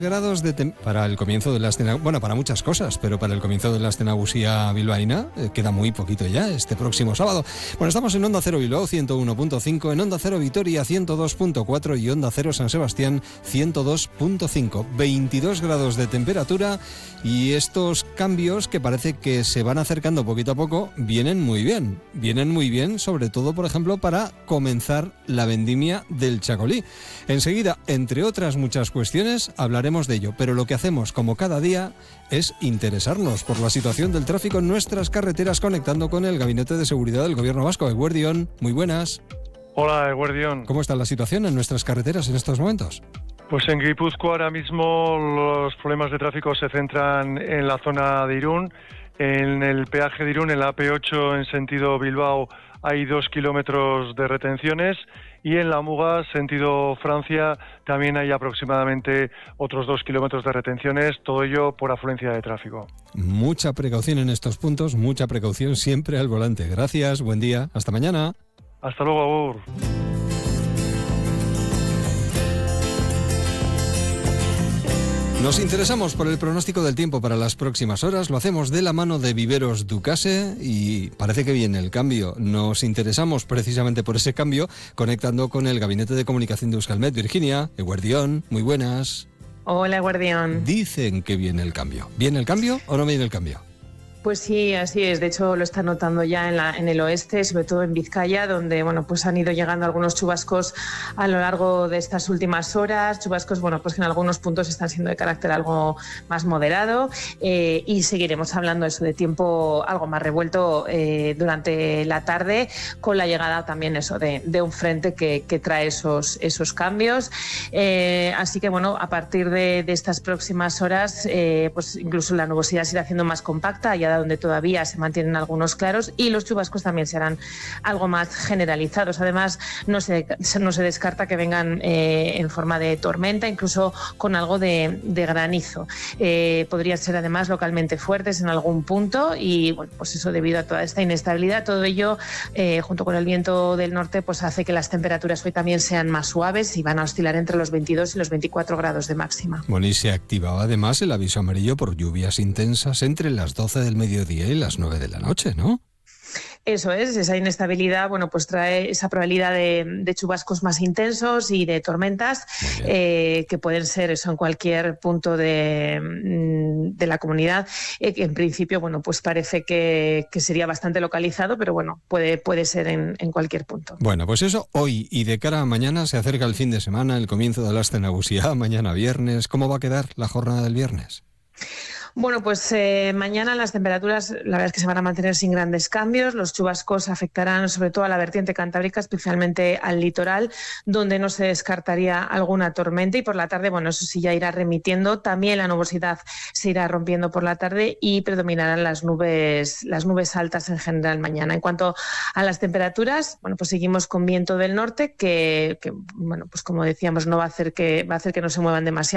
Grados para el comienzo de la escena, bueno, para muchas cosas, pero para el comienzo de la escenagusía bilbaína queda muy poquito ya, este próximo sábado. Bueno, estamos en Onda Cero Bilbao 101.5, en Onda Cero Vitoria 102.4 y Onda Cero San Sebastián 102.5. 22 grados de temperatura y estos cambios que parece que se van acercando poquito a poco vienen muy bien. Vienen muy bien, sobre todo, por ejemplo, para comenzar la vendimia del chacolí. Enseguida, entre otras muchas cuestiones, hablaremos de ello, pero lo que hacemos como cada día es interesarnos por la situación del tráfico en nuestras carreteras, conectando con el Gabinete de Seguridad del Gobierno Vasco. Eguerdión, muy buenas. Hola, Eguerdión. ¿Cómo está la situación en nuestras carreteras en estos momentos? Pues en Guipúzcoa ahora mismo los problemas de tráfico se centran en la zona de Irún. En el peaje de Irún, en la AP8 en sentido Bilbao, hay 2 kilómetros de retenciones. Y en la Muga, sentido Francia, también hay aproximadamente otros 2 kilómetros de retenciones, todo ello por afluencia de tráfico. Mucha precaución en estos puntos, mucha precaución siempre al volante. Gracias, buen día, hasta mañana. Hasta luego, Agur. Nos interesamos por el pronóstico del tiempo para las próximas horas, lo hacemos de la mano de Viveros Ducase y parece que viene el cambio. Nos interesamos precisamente por ese cambio, conectando con el Gabinete de Comunicación de Euskalmet. Virginia, Eguerdión, muy buenas. Hola, Eguerdión. Dicen que viene el cambio. ¿Viene el cambio o no viene el cambio? Pues sí, así es. De hecho, lo está notando ya en el oeste, sobre todo en Vizcaya, donde pues han ido llegando algunos chubascos a lo largo de estas últimas horas. Chubascos, pues que en algunos puntos están siendo de carácter algo más moderado. Y seguiremos hablando eso de tiempo algo más revuelto durante la tarde, con la llegada también eso de un frente que trae esos cambios. Así que a partir de estas próximas horas, pues incluso la nubosidad se irá haciendo más compacta, ya donde todavía se mantienen algunos claros, y los chubascos también serán algo más generalizados. Además, no se descarta que vengan en forma de tormenta, incluso con algo de granizo. Podrían ser además localmente fuertes en algún punto y pues eso, debido a toda esta inestabilidad, todo ello junto con el viento del norte, pues hace que las temperaturas hoy también sean más suaves y van a oscilar entre los 22 y los 24 grados de máxima. Bueno, y se activaba además el aviso amarillo por lluvias intensas entre las 12 del mediodía y las 9 de la noche, ¿no? Eso es, esa inestabilidad, pues trae esa probabilidad de chubascos más intensos y de tormentas que pueden ser eso en cualquier punto de la comunidad. Que en principio, pues parece que sería bastante localizado, pero puede ser en cualquier punto. Bueno, pues eso hoy, y de cara a mañana se acerca el fin de semana, el comienzo de la escenagusía, mañana viernes. ¿Cómo va a quedar la jornada del viernes? Pues mañana las temperaturas, la verdad es que se van a mantener sin grandes cambios. Los chubascos afectarán sobre todo a la vertiente cantábrica, especialmente al litoral, donde no se descartaría alguna tormenta, y por la tarde, eso sí ya irá remitiendo. También la nubosidad se irá rompiendo por la tarde y predominarán las nubes altas en general mañana. En cuanto a las temperaturas, pues seguimos con viento del norte que pues como decíamos, va a hacer que no se muevan demasiado.